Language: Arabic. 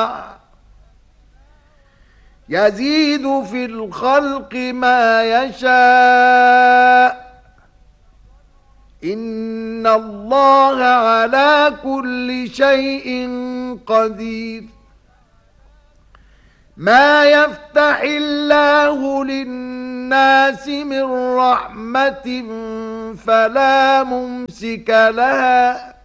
يشاء يزيد في الخلق ما يشاء إن الله على كل شيء قدير ما يفتح الله للناس من رحمة فلا ممسك لها